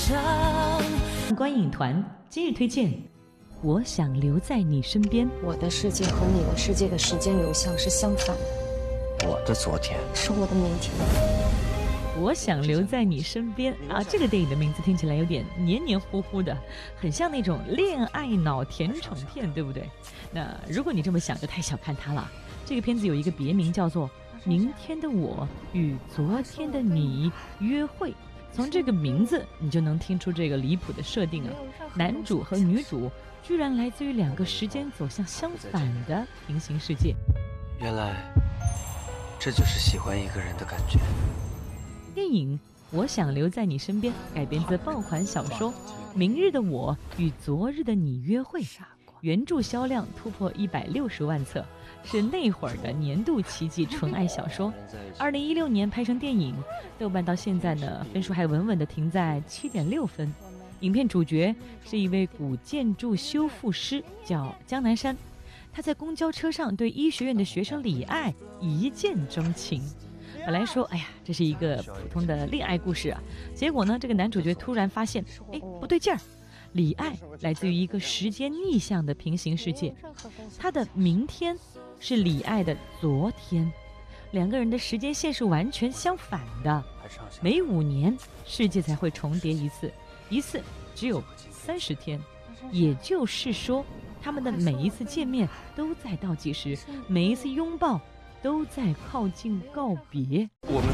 上。 观影团今日推荐，我想留在你身边。 我的世界和你的世界的时间流向是相反的。 我的昨天是我的明天。 我想留在你身边啊！这个电影的名字听起来有点黏黏糊糊的，很像那种恋爱脑甜宠片，对不对？那如果你这么想，就太小看它了。这个片子有一个别名叫做《明天的我与昨天的你约会》。从这个名字你就能听出这个离谱的设定啊！男主和女主居然来自于两个时间走向相反的平行世界。 原来这就是喜欢一个人的感觉。 电影《我想留在你身边》改编自爆款小说《明日的我与昨日的你约会》，原著销量突破160万册，是那会儿的年度奇迹纯爱小说。2016年拍成电影，豆瓣到现在呢分数还稳稳地停在7.6分。影片主角是一位古建筑修复师，叫江南山。他在公交车上对医学院的学生李爱一见钟情。本来说，哎呀，这是一个普通的恋爱故事啊。结果呢，这个男主角突然发现，不对劲儿。李爱来自于一个时间逆向的平行世界，他的明天是李爱的昨天，两个人的时间线是完全相反的。每5年，世界才会重叠一次，一次只有30天，也就是说，他们的每一次见面都在倒计时，每一次拥抱都在靠近告别。 我们